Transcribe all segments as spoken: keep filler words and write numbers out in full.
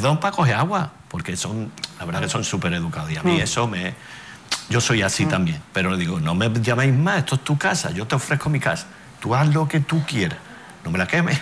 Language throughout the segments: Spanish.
perdón para coger agua, porque son, la verdad que son súper educados. Y a mí mm. eso me... Yo soy así mm. también, pero digo, no me llaméis más, esto es tu casa, yo te ofrezco mi casa. Tú haz lo que tú quieras. No me la quemes,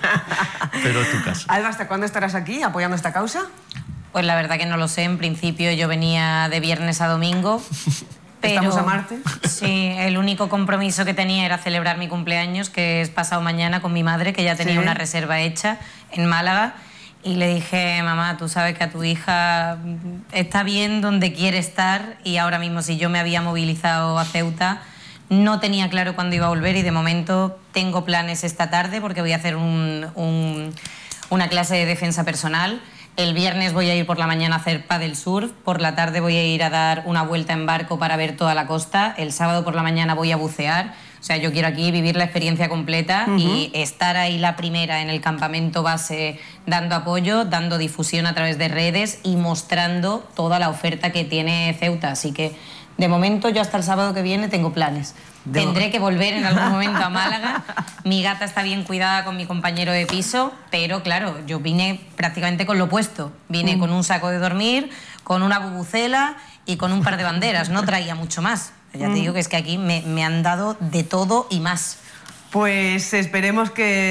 pero es tu casa. Alba, ¿hasta cuándo estarás aquí apoyando esta causa? Pues la verdad que no lo sé. En principio yo venía de viernes a domingo. Pero, ¿estamos a Marte? Sí, el único compromiso que tenía era celebrar mi cumpleaños, que es pasado mañana, con mi madre, que ya tenía ¿sí? una reserva hecha en Málaga. Y le dije, mamá, tú sabes que a tu hija está bien donde quiere estar, y ahora mismo, si yo me había movilizado a Ceuta, no tenía claro cuándo iba a volver, y de momento tengo planes esta tarde porque voy a hacer un, un, una clase de defensa personal. El viernes voy a ir por la mañana a hacer paddle surf, por la tarde voy a ir a dar una vuelta en barco para ver toda la costa, el sábado por la mañana voy a bucear. O sea, yo quiero aquí vivir la experiencia completa uh-huh. y estar ahí la primera en el campamento base, dando apoyo, dando difusión a través de redes y mostrando toda la oferta que tiene Ceuta. Así que, de momento, yo hasta el sábado que viene tengo planes. De... Tendré que volver en algún momento a Málaga. Mi gata está bien cuidada con mi compañero de piso, pero claro, yo vine prácticamente con lo opuesto. Vine uh-huh. con un saco de dormir, con una bubucela y con un par de banderas. No traía mucho más. Ya te digo que es que aquí me, me han dado de todo y más. Pues esperemos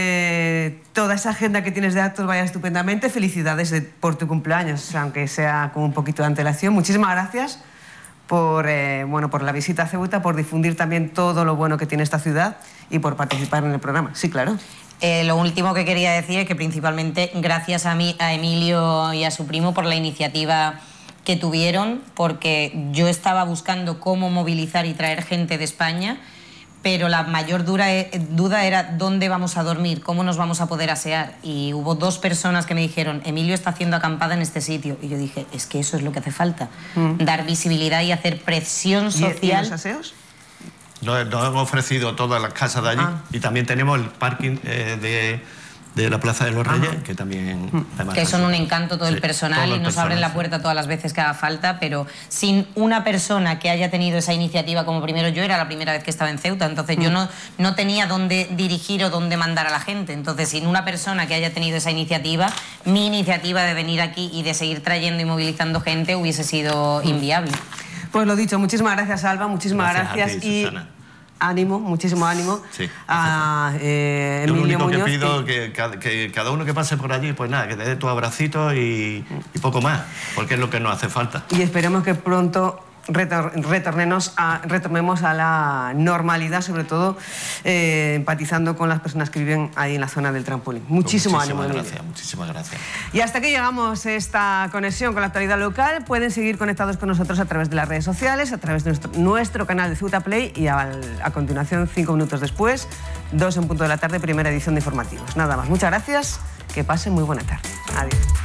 que toda esa agenda que tienes de actos vaya estupendamente. Felicidades de, por tu cumpleaños, aunque sea con un poquito de antelación. Muchísimas gracias por, eh, bueno, por la visita a Ceuta, por difundir también todo lo bueno que tiene esta ciudad y por participar en el programa. Sí, claro. Eh, lo último que quería decir es que principalmente gracias a, mí, a Emilio y a su primo por la iniciativa que tuvieron, porque yo estaba buscando cómo movilizar y traer gente de España, pero la mayor dura, duda era dónde vamos a dormir, cómo nos vamos a poder asear. Y hubo dos personas que me dijeron, Emilio está haciendo acampada en este sitio. Y yo dije, es que eso es lo que hace falta, mm. dar visibilidad y hacer presión social. ¿Y, y los aseos? Nos, nos hemos ofrecido todas las casas de allí ah. y también tenemos el parking eh, de... de la Plaza de los Reyes, Ajá. que también... Que son un encanto todo sí, el personal todo el y nos personal, abren la puerta sí. todas las veces que haga falta, pero sin una persona que haya tenido esa iniciativa como primero, yo era la primera vez que estaba en Ceuta, entonces mm. yo no, no tenía dónde dirigir o dónde mandar a la gente, entonces sin una persona que haya tenido esa iniciativa, mi iniciativa de venir aquí y de seguir trayendo y movilizando gente hubiese sido mm. inviable. Pues lo dicho, muchísimas gracias, Alba, muchísimas gracias. gracias. A ti, y... Susana. Ánimo, muchísimo ánimo. Sí, a eh, Emilio Yo lo único Muñoz, que pido que, que, que cada uno que pase por allí, pues nada, que te dé tu abracito y, y poco más, porque es lo que nos hace falta. Y esperemos que pronto retor retornemos, a, retornemos a la normalidad, sobre todo eh, empatizando con las personas que viven ahí en la zona del trampolín. Muchísimo pues muchísimas ánimo. Gracias, muchísimas gracias. Y hasta aquí llegamos esta conexión con la actualidad local. Pueden seguir conectados con nosotros a través de las redes sociales, a través de nuestro, nuestro canal de Ceuta Play y a, a continuación, cinco minutos después, dos en punto de la tarde, primera edición de informativos. Nada más, muchas gracias, que pasen muy buena tarde. Adiós.